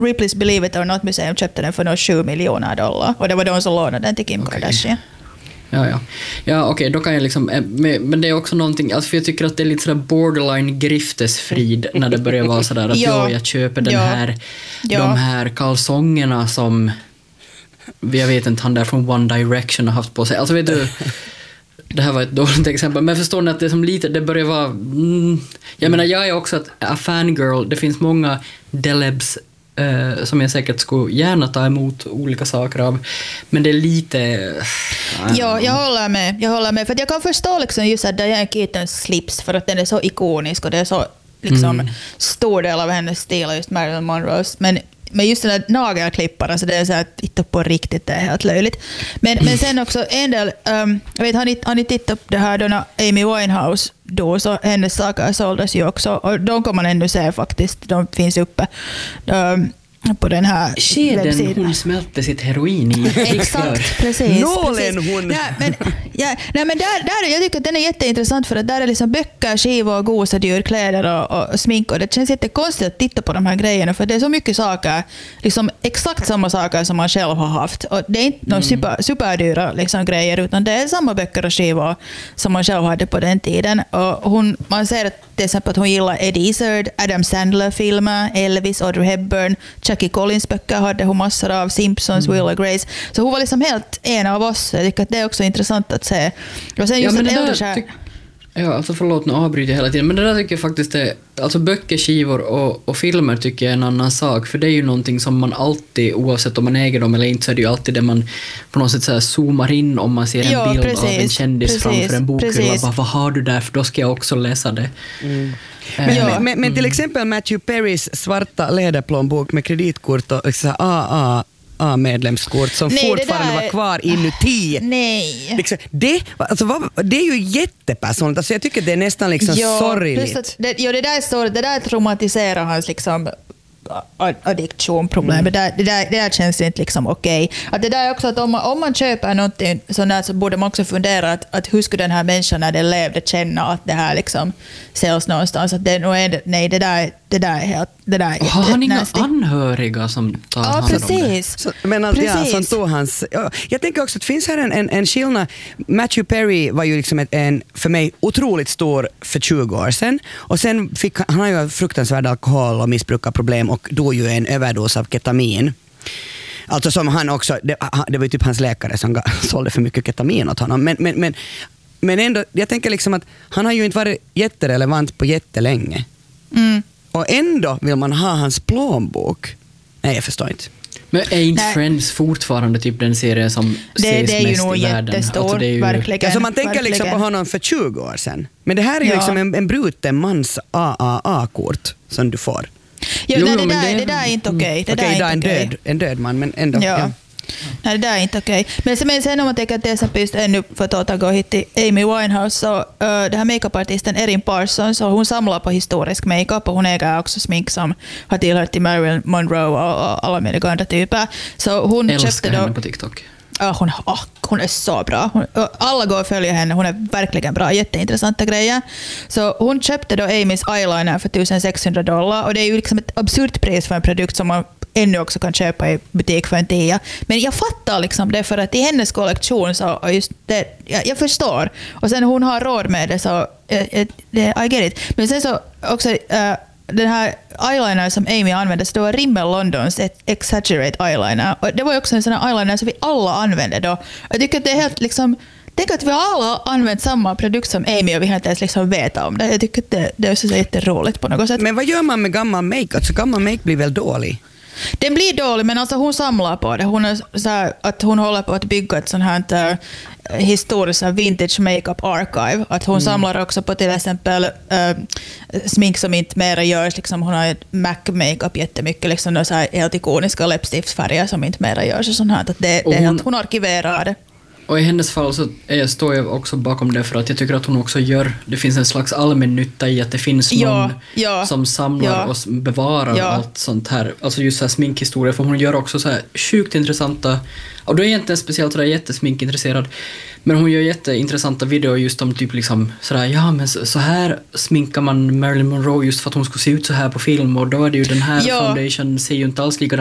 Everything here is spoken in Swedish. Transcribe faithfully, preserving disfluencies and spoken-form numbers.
Ripley's Believe It or Not museum köpte den för några sju miljoner dollar. Och det var de som lånade den till Kim okay. Kardashian. Ja, ja. Ja, okej, okay, då kan jag liksom... Men det är också någonting... Alltså för jag tycker att det är lite sådär borderline griftesfrid när det börjar vara sådär att ja, jag köper den ja. här... Ja. De här kalsongerna som... Jag vet inte, han där från One Direction har haft på sig. Alltså vet du... Det här var ett dåligt exempel. Men förstår ni att det är som lite... Det börjar vara... Mm, jag menar, jag är också ett, a fangirl. Det finns många delebs... Uh, som jag säkert skulle gärna ta emot olika saker av, men det är lite uh, ja, jag håller med jag håller med, för att jag kan förstå liksom just att Diane Keatons slips, för att den är så ikonisk och det är så liksom mm. stor del av hennes stil, just Marilyn Monroes, men men just den där nagelklipparna, så det är så att titta på riktigt, det är helt löjligt. Men, men sen också en del, um, jag vet, har ni, har ni tittat på det här då när Amy Winehouse då, så hennes saker såldes ju också, och de kan man ännu se faktiskt, de finns uppe um, på den här Skeden webbsidan. Hon smälte sitt heroin i. Exakt, precis. Nålen hon. Nej, men, ja, nej, men där, där, jag tycker att den är jätteintressant, för att där är liksom böcker, skivor, gosedjur, kläder och, och smink, och det känns jättekonstigt att titta på de här grejerna, för det är så mycket saker, liksom exakt samma saker som man själv har haft, och det är inte några mm. super, superdyra liksom, grejer, utan det är samma böcker och skivor som man själv hade på den tiden, och hon, man ser att till exempel att hon gillar Ed Izzard, Adam Sandler-filmer, Elvis, Audrey Hepburn, Jackie Collins böcker hade hon massor av, Simpsons, mm. Will och Grace. Så hon var liksom helt en av oss. Jag tycker att det är också intressant att se. Och sen just ja, men att det där, ty- ja, alltså förlåt, nu avbryter jag hela tiden. Men det där tycker jag faktiskt är... Alltså böcker, skivor och, och filmer tycker jag är en annan sak. För det är ju någonting som man alltid, oavsett om man äger dem eller inte, så är det ju alltid det man på något sätt så här zoomar in om man ser en ja, bild precis, av en kändis precis, framför en bokhylla. Bara, vad har du där? För då ska jag också läsa det. Mm. Men, ja. men, men till exempel Matthew Perrys svarta läderplånbok med kreditkort och så här, A A A-medlemskort som nej, fortfarande var kvar inuti. Nej. Liksom, det, alltså, vad, det är ju jättepersonligt. Alltså, jag tycker det är nästan liksom ja, sorgligt. Att, det, jo, det där är sorgligt. Det där traumatiserar hans liksom addiktionproblem. Mm. Det, där, det, där, det där känns inte liksom okej. Okay. Att det där är också att om man, om man köper någonting sånt här, så borde man också fundera att, att hur skulle den här människan när den levde känna att det här liksom säljs någonstans. Att det, är, nej, det där, det där är helt... Det där är har han inga nasty. Anhöriga som tar ja, hand om precis. det? Så, men att, ja, som tog hans... Ja, jag tänker också att det finns här en, en, en skillnad. Matthew Perry var ju liksom ett, en, för mig otroligt stor för tjugo år sedan. Och sen fick han har ju fruktansvärda alkohol- och missbrukarproblem och då ju en överdos av ketamin. Alltså som han också... Det, det var ju typ hans läkare som sålde för mycket ketamin åt honom. Men, men, men, men ändå, jag tänker liksom att han har ju inte varit jätterelevant på jättelänge. Mm. Och ändå vill man ha hans plånbok. Nej, jag förstår inte. Men är inte Nej. Friends fortfarande typ den serien som det, ses det är mest ju nog i världen? Jättestor, alltså det är ju verkligen. Alltså man tänker verkligen. liksom på honom för tjugo år sedan. Men det här är ju ja. liksom en, en bruten mans A A A-kort som du får. Jo, jo, nej, det, där, det... det där är inte okej. Okay. Okej, okay, idag är en död, okay. en död man, men ändå. Ja. Ja. Nej, det där är inte okej. Okay. Men, men sen om man tänker att det är just ännu för att återgå hit till Amy Winehouse, så uh, det här makeupartisten Erin Parsons, så hon samlar på historisk makeup och hon äger också smink som har tillhört till Marilyn Monroe och, och alla möjliga andra typer. Så hon älskar köpte då, henne på TikTok. Ja, hon, oh, hon är så bra. Hon, alla går och följer henne. Hon är verkligen bra. Jätteintressanta grejer. Så hon köpte då Amys eyeliner för sextonhundra dollar. Och det är ju liksom ett absurt pris för en produkt som man ännu också kan köpa i butik för en tia. Men jag fattar liksom det, för att i hennes kollektion så just det, jag, jag förstår. Och sen hon har råd med det, så det, det, I get it. Men sen så också uh, den här eyeliner som Amy använde, så det var Rimmel Londons Exaggerate eyeliner. Och det var ju också en sån här eyeliner som vi alla använde då. Jag tycker att det är helt liksom... Tänk att vi alla har använt samma produkt som Amy och vi har inte ens liksom veta om det. Jag tycker att det, det är så jätteroligt på något sätt. Men vad gör man med gammal make? Alltså gammal make blir väl dålig? Den blir dålig, men alltså hon samlar på det. Hon, är så här, att hon håller på att bygga ett sånt här uh, historiskt vintage makeup archive. Att hon mm. samlar också på till exempel uh, smink som inte mera görs. Liksom, hon har Mac makeup jättemycket. Liksom, så här helt ikoniska läppstiftsfärger som inte mera görs. Och sånt här. Att det, det är hon, att hon arkiverar det. Och i hennes fall så är, står jag också bakom det för att jag tycker att hon också gör, det finns en slags allmän nytta i att det finns någon ja, ja, som samlar ja, och bevarar ja. allt sånt här, alltså just så här sminkhistorier, för hon gör också så här sjukt intressanta, och då är jag inte speciellt sådär jättesminkintresserad, men hon gör jätteintressanta videor just om typ liksom sådär, ja men så, så här sminkar man Marilyn Monroe just för att hon skulle se ut så här på film, och då är det ju den här ja. foundation ser ju inte alls likadan